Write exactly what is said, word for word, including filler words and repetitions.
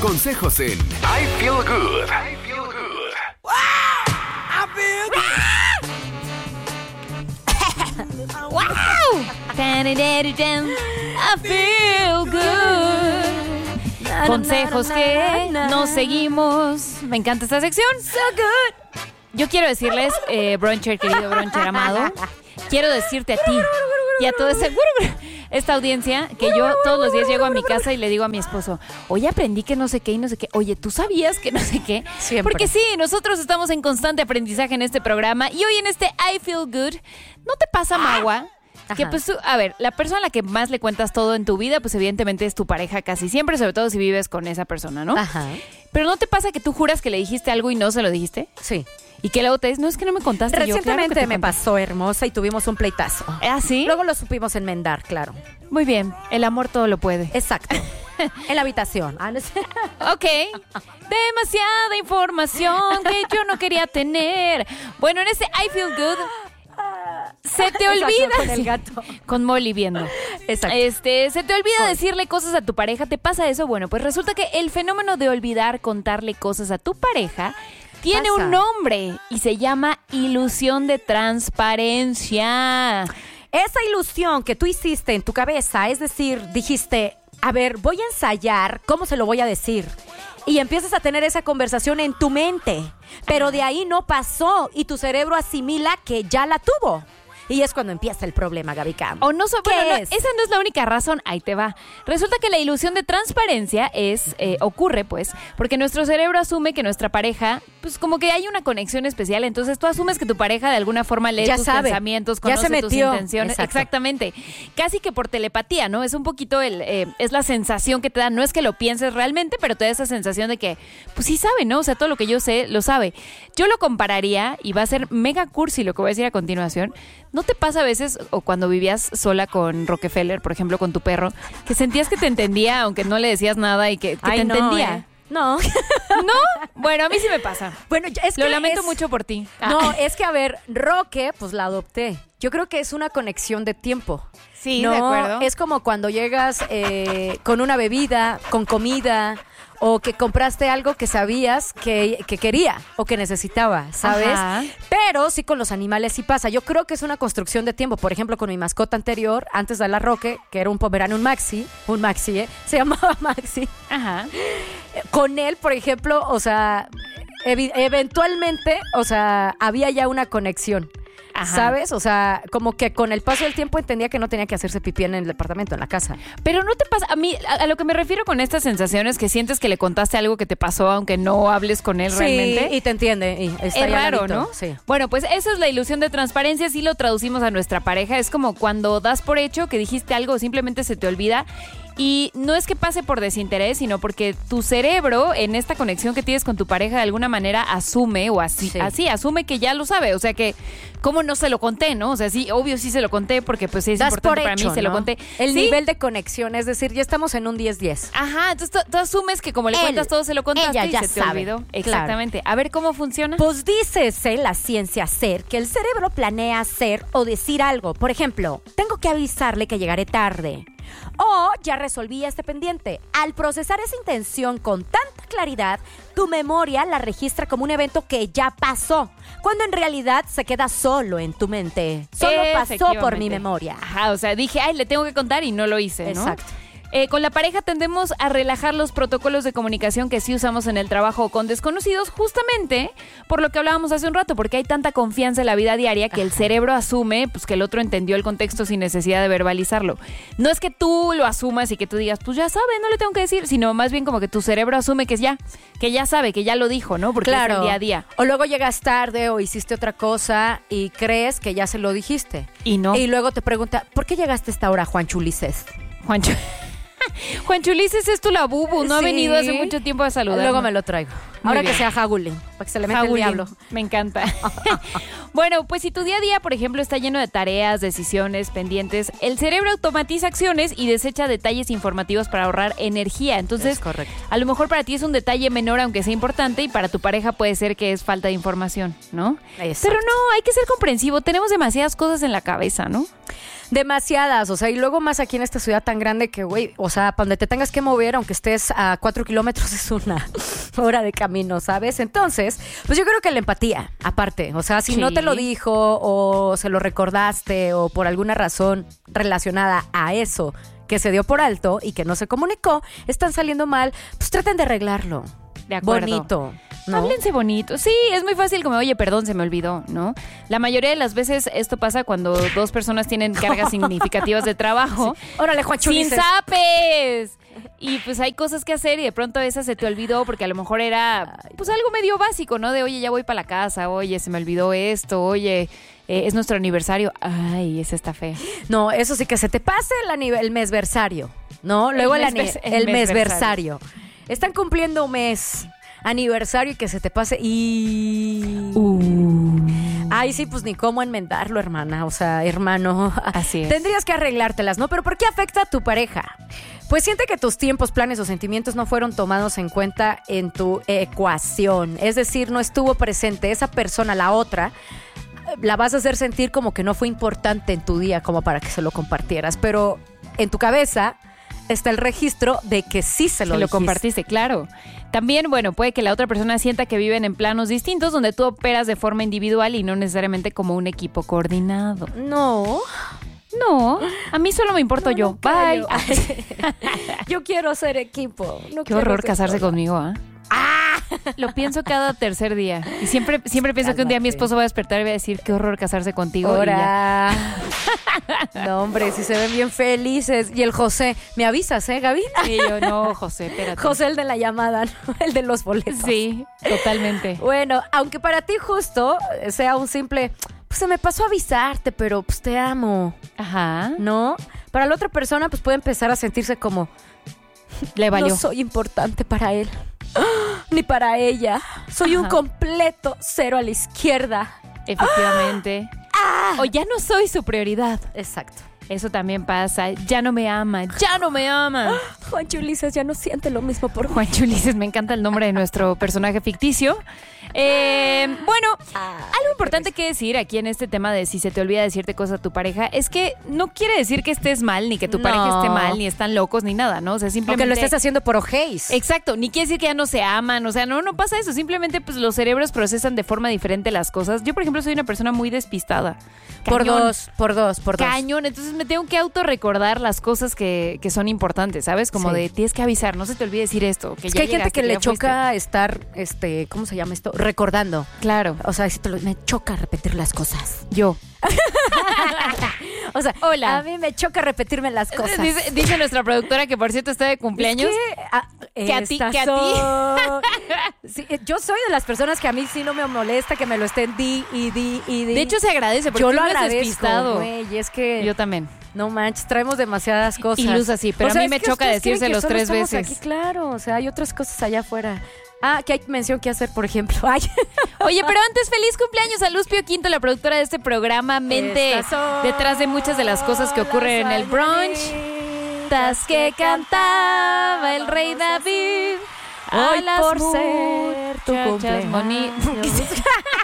consejos en I Feel Good. I Feel Good. ¡Wow! I feel good. ¡Wow! I feel good. Consejos que nos seguimos. Me encanta esta sección. So good. Yo quiero decirles, eh, Broncher, querido Broncher amado, quiero decirte a ti y a toda esa, esta audiencia que yo todos los días llego a mi casa y le digo a mi esposo, oye, aprendí que no sé qué y no sé qué. Oye, ¿tú sabías que no sé qué? Siempre. Porque sí, nosotros estamos en constante aprendizaje en este programa y hoy en este I Feel Good, ¿no te pasa, Magua? Que pues tú, a ver, la persona a la que más le cuentas todo en tu vida, pues evidentemente es tu pareja casi siempre, sobre todo si vives con esa persona, ¿no? Ajá. Pero ¿no te pasa que tú juras que le dijiste algo y no se lo dijiste? Sí. Y que luego te dices, no, es que no me contaste. Recientemente yo, claro que te me conté. pasó, hermosa, y tuvimos un pleitazo. ¿Ah, sí? Luego lo supimos enmendar, claro. Muy bien, el amor todo lo puede. Exacto. En la habitación. Ah, no sé. Ok, demasiada información que yo no quería tener. Bueno, en ese I Feel Good se te olvida Con el gato. con Molly viendo. Exacto. Este, se te olvida Con. decirle cosas a tu pareja. ¿Te pasa eso? Bueno, pues resulta que el fenómeno de olvidar contarle cosas a tu pareja tiene Pasa. un nombre y se llama ilusión de transparencia. Esa ilusión que tú hiciste en tu cabeza, es decir, dijiste, a ver, voy a ensayar cómo se lo voy a decir. Y empiezas a tener esa conversación en tu mente. Pero de ahí no pasó y tu cerebro asimila que ya la tuvo. Y es cuando empieza el problema, Gaby Cam. O no, so- ¿Qué bueno, no, es? esa no es la única razón, ahí te va. Resulta que la ilusión de transparencia es, eh, ocurre pues, porque nuestro cerebro asume que nuestra pareja, pues como que hay una conexión especial, entonces tú asumes que tu pareja de alguna forma lee Ya tus sabe, pensamientos, ya conoce se tus metió. intenciones. Exacto. Exactamente. Casi que por telepatía, ¿no? Es un poquito el, eh, es la sensación que te da, no es que lo pienses realmente, pero te da esa sensación de que, pues sí sabe, ¿no? O sea, todo lo que yo sé, lo sabe. Yo lo compararía, y va a ser mega cursi lo que voy a decir a continuación, ¿no te pasa a veces, o cuando vivías sola con Rockefeller, por ejemplo, con tu perro, que sentías que te entendía, aunque no le decías nada y que, que Ay, te no, entendía? ¿eh? No. ¿No? Bueno, a mí sí me pasa. Bueno, es Lo que lamento es- mucho por ti. No, es que, a ver, Roque, pues la adopté. Yo creo que es una conexión de tiempo. Sí, no, de acuerdo. Es como cuando llegas eh, con una bebida, con comida, o que compraste algo que sabías que, que quería o que necesitaba, ¿sabes? Ajá. Pero sí con los animales sí pasa. Yo creo que es una construcción de tiempo. Por ejemplo, con mi mascota anterior, antes de la Roque, que era un pomerano, un Maxi, un Maxi, ¿eh? Se llamaba Maxi. Ajá. Con él, por ejemplo, o sea, evi- eventualmente, o sea, había ya una conexión. Ajá. ¿Sabes? O sea, como que con el paso del tiempo entendía que no tenía que hacerse pipí en el departamento, en la casa. Pero no te pasa, a mí, a, a lo que me refiero con estas sensaciones, que sientes que le contaste algo que te pasó, aunque no hables con él realmente. Sí, y te entiende. Y está Es ahí al raro, ladito, ¿no? Sí. Bueno, pues esa es la ilusión de transparencia, si lo traducimos a nuestra pareja. Es como cuando das por hecho que dijiste algo, simplemente se te olvida. Y no es que pase por desinterés, sino porque tu cerebro, en esta conexión que tienes con tu pareja, de alguna manera asume, o así, Sí. así asume que ya lo sabe. O sea que, ¿cómo no se lo conté, no? O sea, sí, obvio sí se lo conté, porque pues es Das importante por para hecho, mí, se lo ¿no? conté. El Sí. nivel de conexión, es decir, ya estamos en un diez diez. Ajá, entonces tú, tú asumes que como le Él, cuentas todo, se lo contaste ella y ya se te sabe. olvidó. Claro. Exactamente. A ver cómo funciona. Pues dícese la ciencia ser que el cerebro planea hacer o decir algo. Por ejemplo, tengo que avisarle que llegaré tarde. O ya resolví este pendiente. Al procesar esa intención con tanta claridad, tu memoria la registra como un evento que ya pasó, cuando en realidad se queda solo en tu mente. Solo pasó por mi Efectivamente. memoria. Ajá, o sea, dije, ay, le tengo que contar y no lo hice, ¿no? Exacto. Eh, con la pareja tendemos a relajar los protocolos de comunicación que sí usamos en el trabajo con desconocidos, justamente por lo que hablábamos hace un rato, porque hay tanta confianza en la vida diaria que el cerebro asume pues, que el otro entendió el contexto sin necesidad de verbalizarlo. No es que tú lo asumas y que tú digas, pues ya sabe, no le tengo que decir, sino más bien como que tu cerebro asume que es ya, que ya sabe, que ya lo dijo, ¿no? Porque es el día a día. O luego llegas tarde o hiciste otra cosa y crees que ya se lo dijiste. Y no. Y luego te pregunta, ¿por qué llegaste a esta hora, Juan Chulices? Juancho. Juan Chulices es tu labubu, no ha Sí. venido hace mucho tiempo a saludar. Luego me lo traigo. Muy Ahora bien. que sea Hagulin, para que se le meta el Jaulín, diablo. me encanta. Bueno, pues si tu día a día, por ejemplo, está lleno de tareas, decisiones, pendientes, el cerebro automatiza acciones y desecha detalles informativos para ahorrar energía. Entonces, Es correcto. a lo mejor para ti es un detalle menor, aunque sea importante, y para tu pareja puede ser que es falta de información, ¿no? Exacto. Pero no, hay que ser comprensivo. Tenemos demasiadas cosas en la cabeza, ¿no? Demasiadas, o sea, y luego más aquí en esta ciudad tan grande que, güey, o sea, para donde te tengas que mover, aunque estés a cuatro kilómetros, es una hora de camino, ¿sabes? Entonces, pues yo creo que la empatía, aparte, o sea, si Sí. no te lo dijo o se lo recordaste o por alguna razón relacionada a eso que se dio por alto y que no se comunicó, están saliendo mal, pues traten de arreglarlo. De acuerdo. Bonito, ¿no? Háblense bonito. Sí, es muy fácil como, oye, perdón, se me olvidó, ¿no? La mayoría de las veces esto pasa cuando dos personas tienen cargas significativas de trabajo. Órale, Juan ¡Sin Chulices. zapes! Y pues hay cosas que hacer y de pronto esa se te olvidó porque a lo mejor era pues algo medio básico, ¿no? De, oye, ya voy para la casa, oye, se me olvidó esto, oye, eh, es nuestro aniversario. Ay, esa está fea. No, eso sí que se te pase el, anive- el mesversario, ¿no? Luego el, El ani- mesvers- el el mesversario. mesversario. Están cumpliendo un mes, aniversario y que se te pase y... Ay, sí, pues ni cómo enmendarlo, hermana. O sea, hermano. Así es. Tendrías que arreglártelas, ¿no? Pero ¿por qué afecta a tu pareja? Pues siente que tus tiempos, planes o sentimientos no fueron tomados en cuenta en tu ecuación. Es decir, no estuvo presente esa persona, la otra. La vas a hacer sentir como que no fue importante en tu día como para que se lo compartieras. Pero en tu cabeza está el registro de que sí se lo Que lo dijiste. compartiste, claro. También, bueno, puede que la otra persona sienta que viven en planos distintos donde tú operas de forma individual y no necesariamente como un equipo coordinado. No. No, a mí solo me importo No, yo. no creo. Bye. Yo quiero ser equipo. No Qué quiero horror ser casarse sola. conmigo, ¿ah? Lo pienso cada tercer día. Y siempre, siempre pienso que un día mi Cálmate. esposo va a despertar y va a decir, qué horror casarse contigo. y ya. Ahora. No, hombre, si se ven bien felices. Y el José, ¿me avisas, eh, Gaby? Y yo, no, José, espérate. José, el de la llamada, ¿no? El de los boletos. Sí, totalmente. Bueno, aunque para ti justo sea un simple, pues se me pasó a avisarte, pero pues te amo, Ajá. ¿no? Para la otra persona, pues puede empezar a sentirse como, Le valió. no soy importante para él, ni para ella. Soy un Ajá. completo cero a la izquierda. Efectivamente. O ya no soy su prioridad. Exacto. Eso también pasa. Ya no me ama. Ya no me ama. Juan Chulices ya no siente lo mismo por Juan. Juan Chulices, me encanta el nombre de nuestro personaje ficticio. Eh, bueno, algo importante que decir aquí en este tema de si se te olvida decirte cosas a tu pareja es que no quiere decir que estés mal, ni que tu No. pareja esté mal, ni están locos, ni nada, ¿no? O sea, simplemente... Aunque lo estés haciendo por ojéis. Exacto, ni quiere decir que ya no se aman, o sea, no, no pasa eso, simplemente pues los cerebros procesan de forma diferente las cosas. Yo, por ejemplo, soy una persona muy despistada. Por Cañón. dos, por dos, por dos. Cañón, entonces me tengo que autorrecordar las cosas que, que son importantes, ¿sabes? Como Sí. de, tienes que avisar, no se te olvide decir esto. Que Es ya que hay gente llegaste, que le ya fuiste. choca estar, este, ¿cómo se llama esto? Recordando. Claro, O sea, si te lo- me choca repetir las cosas. yo. O sea, Hola. a mí me choca repetirme las cosas. Dice, dice nuestra productora que por cierto está de cumpleaños. Es que, ah, Que a ti- estas que a ti. son- Sí, yo soy de las personas que a mí sí no me molesta que me lo estén di y di y di. De hecho, se agradece porque yo tú lo no eres agradezco, despistado. güey, y es que Yo también. no manches, traemos demasiadas cosas. Y Luz así, pero a mí es me que choca ustedes creen que decírselos solo tres estamos veces. Aquí, claro, o sea, hay otras cosas allá afuera. Ah, que hay mención que hacer, por ejemplo. Ay. Oye, pero antes, feliz cumpleaños a Luz Pio Quinto, la productora de este programa, mente Estas son detrás de muchas de las cosas que ocurren en el las brunch. Tas que cantaba el rey David. A Hoy las por ser tu muchachas cumpleaños. boni-